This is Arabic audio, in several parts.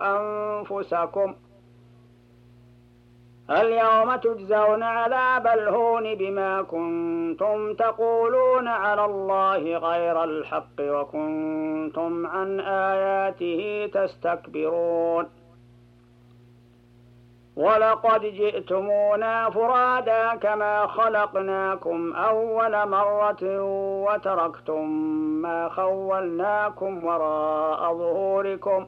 أنفسكم اليوم تجزون عذاب الهون بما كنتم تقولون على الله غير الحق وكنتم عن آياته تستكبرون ولقد جئتمونا فرادا كما خلقناكم أول مرة وتركتم ما خولناكم وراء ظهوركم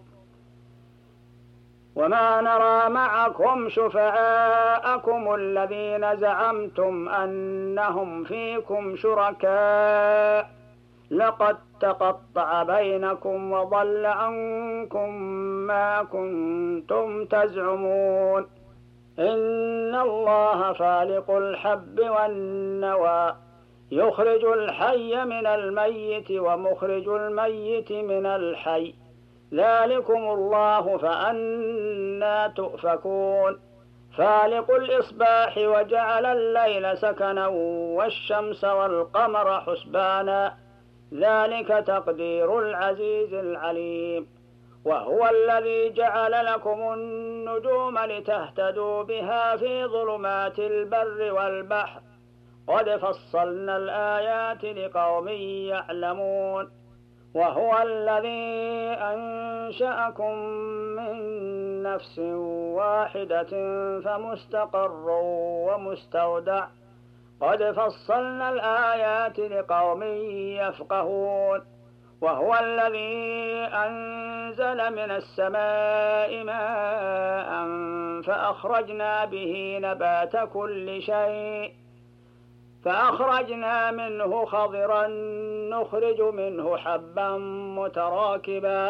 وما نرى معكم شفعاءكم الذين زعمتم أنهم فيكم شركاء لقد تقطع بينكم وضل عنكم ما كنتم تزعمون إن الله فالق الحب والنوى يخرج الحي من الميت ومخرج الميت من الحي ذلكم الله فأنى تؤفكون فالق الإصباح وجعل الليل سكنا والشمس والقمر حسبانا ذلك تقدير العزيز العليم وهو الذي جعل لكم النجوم لتهتدوا بها في ظلمات البر والبحر قد فصلنا الآيات لقوم يعلمون وهو الذي أنشأكم من نفس واحدة فمستقر ومستودع قد فصلنا الآيات لقوم يفقهون وهو الذي أنزل من السماء ماء فأخرجنا به نبات كل شيء فأخرجنا منه خضرا نخرج منه حبا متراكبا